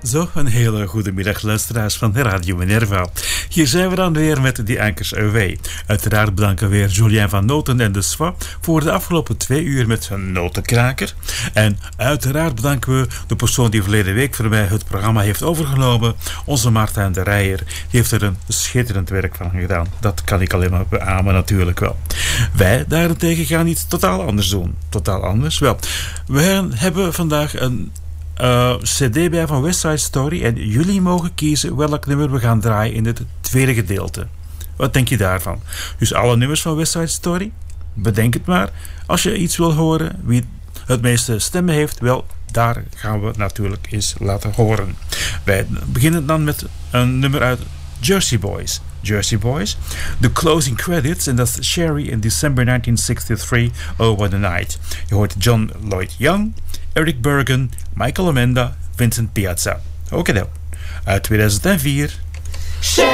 Zo, een hele goede middag, luisteraars van Radio Minerva. Hier zijn we dan weer met die Ankers Away. Uiteraard bedanken we weer Julien van Noten en de Swa voor de afgelopen 2 uur met hun notenkraker. En uiteraard bedanken we de persoon die verleden week voor mij het programma heeft overgenomen. Onze Martijn de Rijer. Die heeft er een schitterend werk van gedaan. Dat kan ik alleen maar beamen natuurlijk wel. Wij daarentegen gaan iets totaal anders doen. Totaal anders? Wel, we hebben vandaag een cd bij van West Side Story en jullie mogen kiezen welk nummer we gaan draaien in het tweede gedeelte. Wat denk je daarvan? Dus alle nummers van West Side Story? Bedenk het maar. Als je iets wil horen, wie het meeste stemmen heeft, wel, daar gaan we natuurlijk eens laten horen. Wij beginnen dan met een nummer uit Jersey Boys. Jersey Boys. The closing credits, en dat is Sherry in December 1963, Oh What a Night. Je hoort John Lloyd Young, Eric Bergen, Michael Amanda, Vincent Piazza. Oké dan. Uit 2004.